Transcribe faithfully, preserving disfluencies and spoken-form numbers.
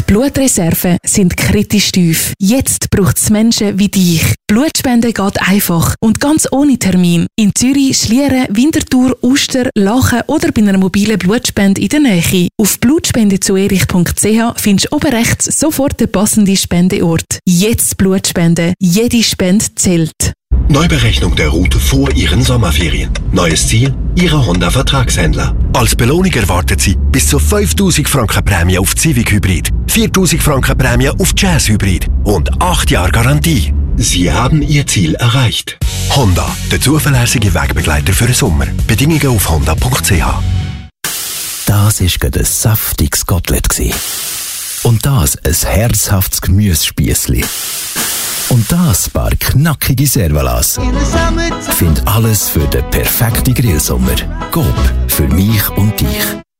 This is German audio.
Die Blutreserven sind kritisch tief. Jetzt braucht es Menschen wie dich. Blutspenden geht einfach und ganz ohne Termin. In Zürich, Schlieren, Winterthur, Uster, Lachen oder bei einer mobilen Blutspende in der Nähe. Auf blutspende zu erich punkt c h findest du oben rechts sofort den passenden Spendeort. Jetzt Blutspenden. Jede Spende zählt. Neuberechnung der Route vor Ihren Sommerferien. Neues Ziel? Ihre Honda-Vertragshändler. Als Belohnung erwartet Sie bis zu fünftausend Franken Prämie auf Civic Hybrid, viertausend Franken Prämie auf Jazz Hybrid und acht Jahre Garantie. Sie haben Ihr Ziel erreicht. Honda, der zuverlässige Wegbegleiter für den Sommer. Bedingungen auf honda punkt c h. Das war gerade ein saftiges Kotelett. Und das ein herzhaftes Gemüsespießli. Und das paar knackige Servalas. Find alles für den perfekten Grillsommer. Coop, für mich und dich.